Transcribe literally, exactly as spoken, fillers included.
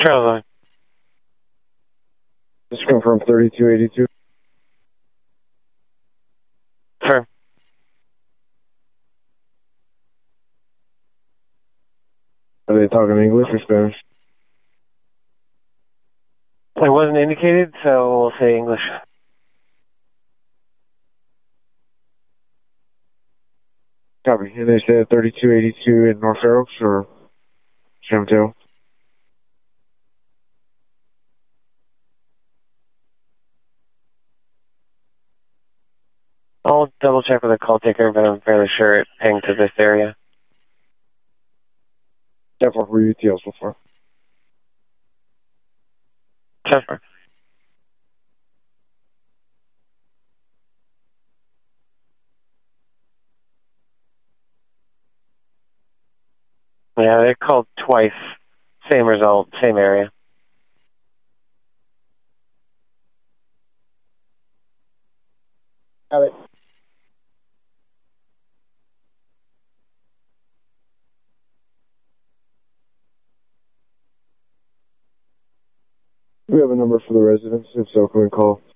Charlie. Just confirm thirty-two eighty-two. Sure. Are they talking English or Spanish? It wasn't indicated, so we'll say English. Copy. And they said thirty-two eighty-two in North Fair Oaks or San Mateo? I'll double check with the call taker, but I'm fairly sure it pinged to this area. Definitely for U T L so far. Sure. Yeah, they called twice. Same result, same area. Got it. We have a number for the residents. If so, can we call